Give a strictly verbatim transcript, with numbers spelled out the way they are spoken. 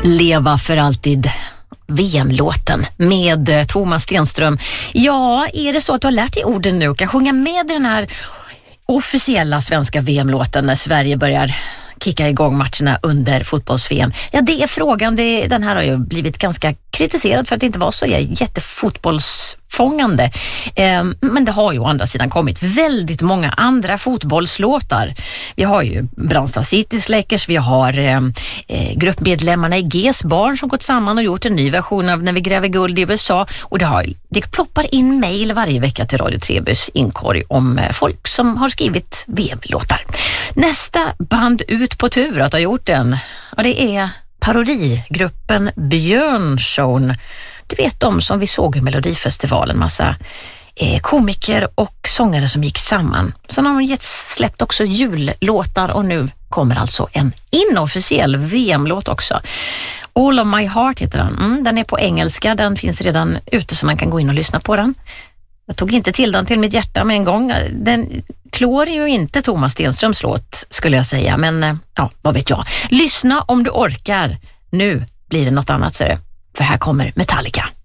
Leva för alltid, V M-låten med Thomas Stenström. Ja, är det så att du har lärt dig orden nu och kan sjunga med i den här officiella svenska V M-låten när Sverige börjar kicka igång matcherna under fotbolls-V M? Ja, det är frågan. Det, den här har ju blivit ganska kritiserad för att det inte var så jättefotbollsfångande. Eh, men det har ju å andra sidan kommit väldigt många andra fotbollslåtar. Vi har ju Brandsta City Släckers, vi har eh, gruppmedlemmarna i Gs barn som gått samman och gjort en ny version av När vi gräver guld i U S A. Och det, har, det ploppar in mejl varje vecka till Radio Trebys inkorg om eh, folk som har skrivit V M-låtar. Nästa band ut på tur att ha gjort den, och det är parodigruppen Björnsson. Du vet de som vi såg i Melodifestivalen, massa eh, komiker och sångare som gick samman. Sen har de gett, släppt också jullåtar och nu kommer alltså en inofficiell V M-låt också. All of my heart heter den. Mm, den är på engelska, den finns redan ute så man kan gå in och lyssna på den. Jag tog inte till den till mitt hjärta med en gång. Den klår ju inte Thomas Stenströms låt skulle jag säga, men ja, vad vet jag. Lyssna om du orkar. Nu blir det något annat, ser du. För här kommer Metallica.